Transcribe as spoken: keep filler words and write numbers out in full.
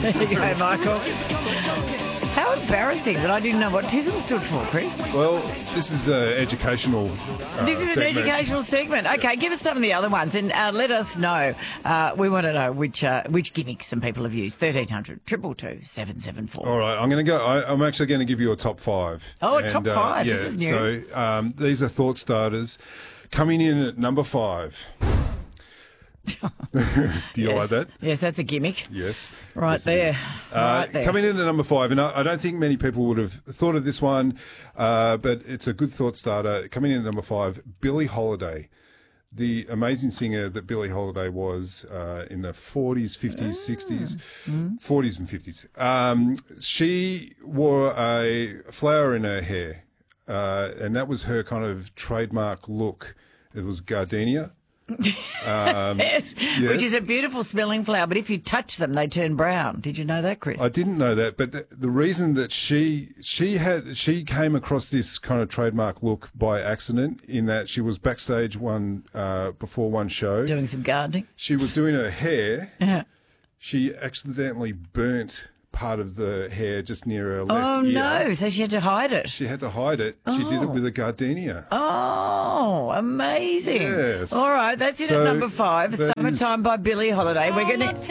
There you go, Michael. How embarrassing that I didn't know what T I S M stood for, Chris. Well, this is an educational uh, This is segment. an educational segment. Okay, give us some of the other ones and uh, let us know. Uh, we want to know which uh, which gimmicks some people have used. thirteen hundred, two two two, seven seven four. All right, I'm going to go. I, I'm actually going to give you a top five. Oh, a And, top uh, five. yeah, This is new. So um, these are thought starters. Coming in at number five. Do you Yes. like that? Yes, that's a gimmick. Yes. Right Yes, it there. is. Uh, Right there. Coming in at number five, and I, I don't think many people would have thought of this one, uh, but it's a good thought starter. Coming in at number five, Billie Holiday. The amazing singer that Billie Holiday was uh, in the forties, fifties, sixties, forties and fifties. Um, she wore a flower in her hair, uh, and that was her kind of trademark look. It was gardenia. Um, yes, yes. which is a beautiful smelling flower, but if you touch them, they turn brown. Did you know that, Chris? I didn't know that, but the, the reason that she she had she came across this kind of trademark look by accident, in that she was backstage one uh, before one show. Doing some gardening. She was doing her hair. Yeah. She accidentally burnt part of the hair just near her left Oh, ear. no. So she had to hide it. She had to hide it. She did it Oh. with a gardenia. Oh, amazing. Yes. All right, that's it So at number five. that is- Summertime by Billie Holiday. We're going to